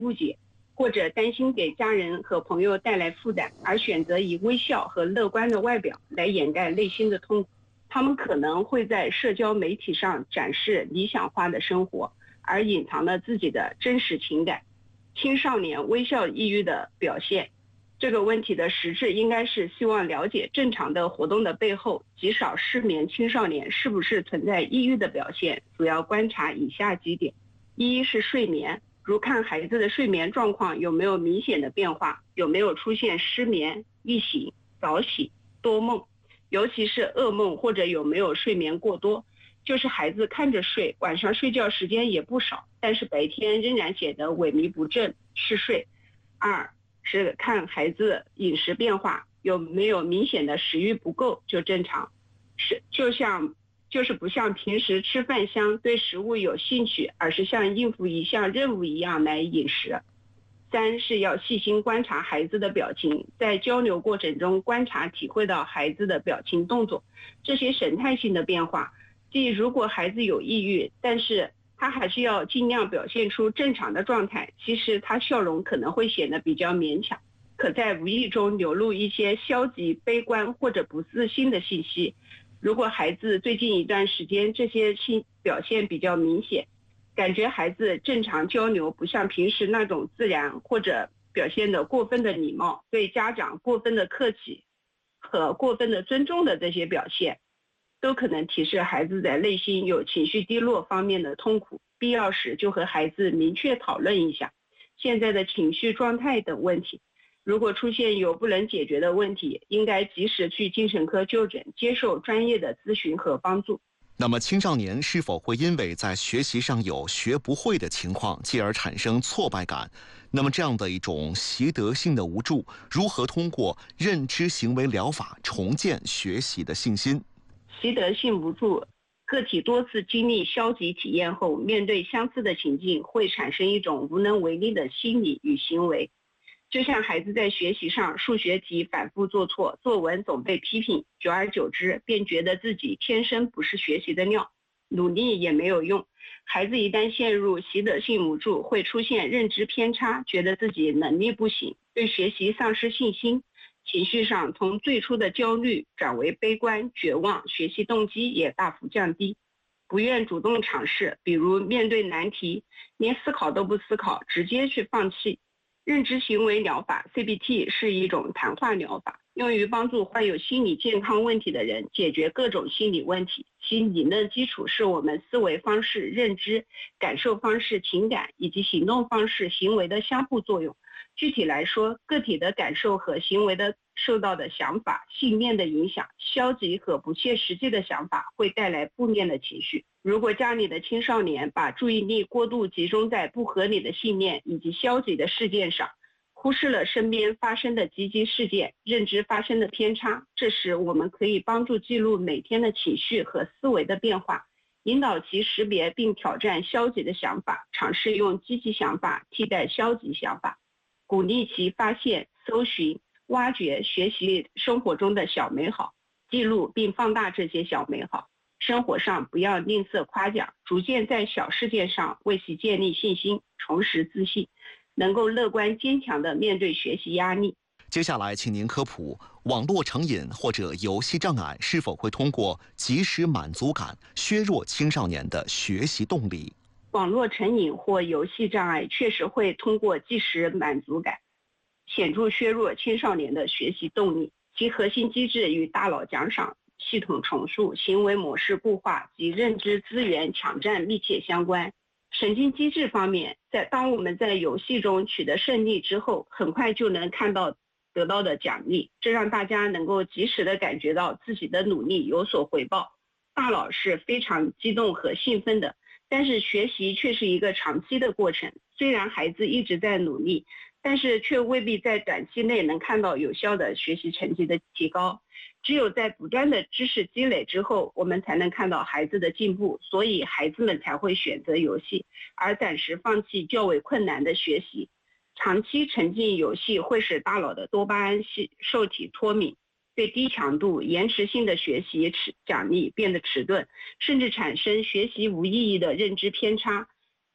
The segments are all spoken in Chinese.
误解，或者担心给家人和朋友带来负担，而选择以微笑和乐观的外表来掩盖内心的痛苦。他们可能会在社交媒体上展示理想化的生活，而隐藏了自己的真实情感。青少年微笑抑郁的表现，这个问题的实质应该是希望了解正常的活动的背后，极少失眠青少年是不是存在抑郁的表现，主要观察以下几点。一是睡眠，如看孩子的睡眠状况有没有明显的变化，有没有出现失眠、易醒、早起、多梦，尤其是噩梦，或者有没有睡眠过多，就是孩子看着睡，晚上睡觉时间也不少，但是白天仍然显得萎靡不振、嗜睡。二是看孩子饮食变化，有没有明显的食欲不够就正常，就是不像平时吃饭香，对食物有兴趣，而是像应付一项任务一样来饮食。三是要细心观察孩子的表情，在交流过程中观察体会到孩子的表情动作，这些神态性的变化，即如果孩子有抑郁，但是他还是要尽量表现出正常的状态，其实他笑容可能会显得比较勉强，可在无意中流露一些消极、悲观或者不自信的信息。如果孩子最近一段时间这些表现比较明显，感觉孩子正常交流不像平时那种自然，或者表现得过分的礼貌，对家长过分的客气和过分的尊重的这些表现，都可能提示孩子在内心有情绪低落方面的痛苦，必要时就和孩子明确讨论一下现在的情绪状态等问题。如果出现有不能解决的问题，应该及时去精神科就诊，接受专业的咨询和帮助。 那么青少年是否会因为在学习上有学不会的情况，继而产生挫败感？那么这样的一种习得性的无助，如何通过认知行为疗法重建学习的信心？ 习得性无助，个体多次经历消极体验后，面对相似的情境，会产生一种无能为力的心理与行为。就像孩子在学习上数学题反复做错，作文总被批评，久而久之便觉得自己天生不是学习的料，努力也没有用。孩子一旦陷入习得性无助，会出现认知偏差，觉得自己能力不行，对学习丧失信心，情绪上从最初的焦虑转为悲观、绝望，学习动机也大幅降低，不愿主动尝试，比如面对难题，连思考都不思考，直接去放弃。认知行为疗法 CBT 是一种谈话疗法，用于帮助患有心理健康问题的人解决各种心理问题。其理论基础是我们思维方式、认知、感受方式、情感以及行动方式、行为的相互作用。具体来说，个体的感受和行为的受到的想法、信念的影响，消极和不切实际的想法会带来负面的情绪。如果家里的青少年把注意力过度集中在不合理的信念以及消极的事件上，忽视了身边发生的积极事件，认知发生的偏差，这时我们可以帮助记录每天的情绪和思维的变化，引导其识别并挑战消极的想法，尝试用积极想法替代消极想法，鼓励其发现、搜寻、挖掘、学习生活中的小美好，记录并放大这些小美好。生活上不要吝啬夸奖，逐渐在小事件上为其建立信心，重拾自信，能够乐观坚强地面对学习压力。 接下来请您科普网络成瘾或者游戏障碍是否会通过及时满足感削弱青少年的学习动力。 网络成瘾或游戏障碍确实会通过即时满足感显著削弱青少年的学习动力，其核心机制与大脑奖赏系统重塑、行为模式固化及认知资源抢占密切相关。神经机制方面，当我们在游戏中取得胜利之后，很快就能看到得到的奖励，这让大家能够及时的感觉到自己的努力有所回报，大脑是非常激动和兴奋的。但是学习却是一个长期的过程，虽然孩子一直在努力，但是却未必在短期内能看到有效的学习成绩的提高。只有在不断的知识积累之后，我们才能看到孩子的进步，所以孩子们才会选择游戏，而暂时放弃较为困难的学习。长期沉浸游戏会使大脑的多巴胺受体脱敏，对低强度延迟性的学习奖励变得迟钝，甚至产生学习无意义的认知偏差。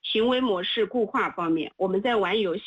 行为模式固化方面，我们在玩游戏